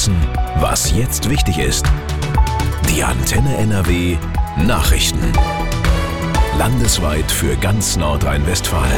wissen, was jetzt wichtig ist. Die Antenne NRW Nachrichten. Landesweit für ganz Nordrhein-Westfalen.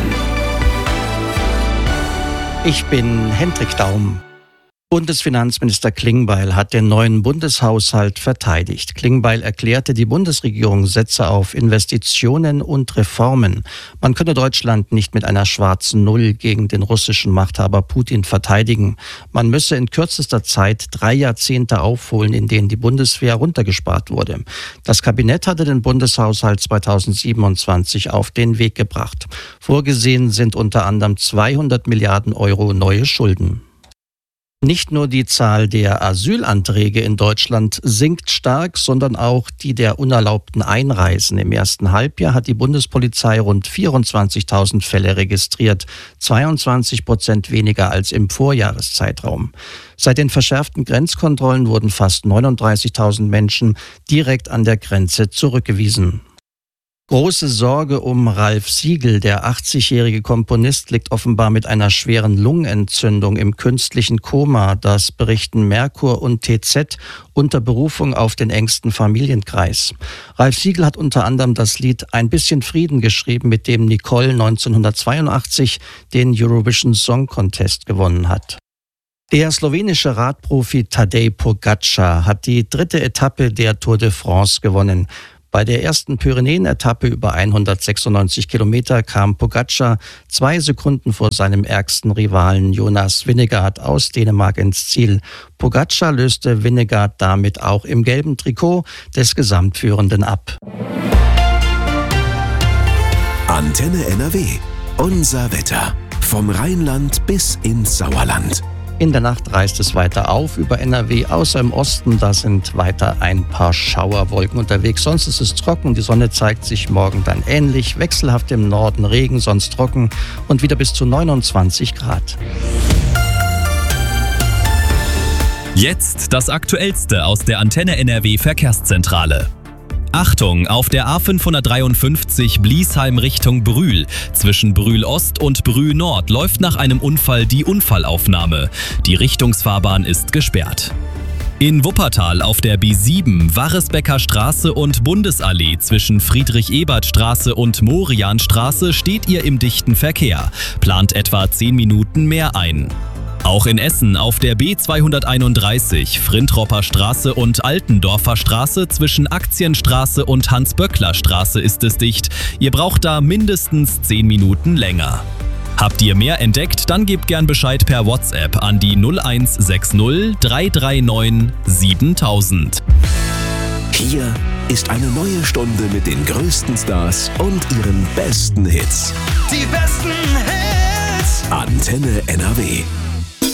Ich bin Hendrik Daum. Bundesfinanzminister Klingbeil hat den neuen Bundeshaushalt verteidigt. Klingbeil erklärte, die Bundesregierung setze auf Investitionen und Reformen. Man könne Deutschland nicht mit einer schwarzen Null gegen den russischen Machthaber Putin verteidigen. Man müsse in kürzester Zeit 3 Jahrzehnte aufholen, in denen die Bundeswehr runtergespart wurde. Das Kabinett hatte den Bundeshaushalt 2027 auf den Weg gebracht. Vorgesehen sind unter anderem 200 Milliarden Euro neue Schulden. Nicht nur die Zahl der Asylanträge in Deutschland sinkt stark, sondern auch die der unerlaubten Einreisen. Im ersten Halbjahr hat die Bundespolizei rund 24.000 Fälle registriert, 22% weniger als im Vorjahreszeitraum. Seit den verschärften Grenzkontrollen wurden fast 39.000 Menschen direkt an der Grenze zurückgewiesen. Große Sorge um Ralf Siegel. Der 80-jährige Komponist liegt offenbar mit einer schweren Lungenentzündung im künstlichen Koma. Das berichten Merkur und TZ unter Berufung auf den engsten Familienkreis. Ralf Siegel hat unter anderem das Lied Ein bisschen Frieden geschrieben, mit dem Nicole 1982 den Eurovision Song Contest gewonnen hat. Der slowenische Radprofi Tadej Pogačar hat die 3. Etappe der Tour de France gewonnen. Bei der ersten Pyrenäen-Etappe über 196 Kilometer kam Pogačar 2 Sekunden vor seinem ärgsten Rivalen Jonas Vingegaard aus Dänemark ins Ziel. Pogačar löste Vingegaard damit auch im gelben Trikot des Gesamtführenden ab. Antenne NRW. Unser Wetter. Vom Rheinland bis ins Sauerland. In der Nacht reißt es weiter auf über NRW, außer im Osten, da sind weiter ein paar Schauerwolken unterwegs. Sonst ist es trocken, die Sonne zeigt sich morgen dann ähnlich, wechselhaft im Norden Regen, sonst trocken und wieder bis zu 29 Grad. Jetzt das Aktuellste aus der Antenne NRW Verkehrszentrale. Achtung, auf der A553 Bliesheim Richtung Brühl. Zwischen Brühl Ost und Brühl Nord läuft nach einem Unfall die Unfallaufnahme. Die Richtungsfahrbahn ist gesperrt. In Wuppertal auf der B7 Warresbecker Straße und Bundesallee zwischen Friedrich-Ebert-Straße und Morianstraße steht ihr im dichten Verkehr. Plant etwa 10 Minuten mehr ein. Auch in Essen auf der B231 Frintropper Straße und Altendorfer Straße zwischen Aktienstraße und Hans-Böckler-Straße ist es dicht. Ihr braucht da mindestens 10 Minuten länger. Habt ihr mehr entdeckt? Dann gebt gern Bescheid per WhatsApp an die 0160 339 7000. Hier ist eine neue Stunde mit den größten Stars und ihren besten Hits. Die besten Hits. Antenne NRW.